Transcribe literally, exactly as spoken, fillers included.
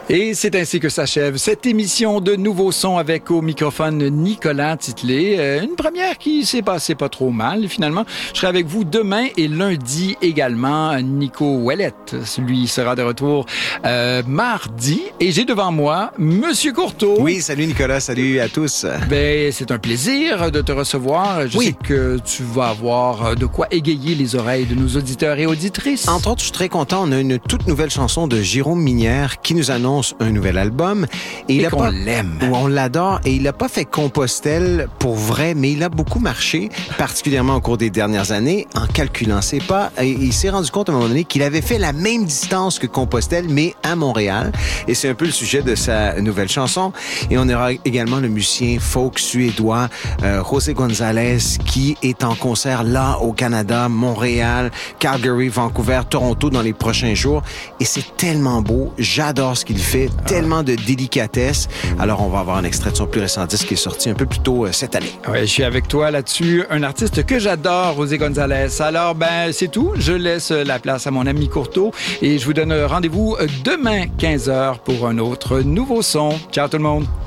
Et c'est ainsi que s'achève cette émission de Nouveaux Sons avec au microphone Nicolas Titlé. Euh, une première qui s'est passée pas trop mal, finalement. Je serai avec vous demain et lundi également. Nico Ouellette, lui, sera de retour euh, mardi. Et j'ai devant moi Monsieur Courteau. Oui, salut Nicolas, salut à tous. Ben, c'est un plaisir de te recevoir. Je oui. sais que tu vas avoir de quoi égayer les oreilles de nos auditeurs et auditrices. Entre autres, je suis très content. On a une toute nouvelle chanson de Jérôme Minière qui nous annonce un nouvel album. Et, et il a qu'on pas... l'aime. Où on l'adore. Et il n'a pas fait Compostelle pour vrai, mais il a beaucoup marché, particulièrement au cours des dernières années, en calculant ses pas. Et il s'est rendu compte à un moment donné qu'il avait fait la même distance que Compostelle, mais à Montréal. Et c'est un peu le sujet de sa nouvelle chanson. Et on aura également le musicien folk suédois euh, José González qui est en concert là au Canada, Montréal, Calgary, Vancouver, Toronto dans les prochains jours. Et c'est tellement beau. J'adore ce qu'il fait. Ah. Tellement de délicatesse. Alors, on va avoir un extrait de son plus récent disque qui est sorti un peu plus tôt euh, cette année. Oui, je suis avec toi là-dessus. Un artiste que j'adore, José González. Alors, ben, c'est tout. Je laisse la place à mon ami Courteau et je vous donne rendez-vous demain quinze heures pour un autre nouveau son. Ciao tout le monde.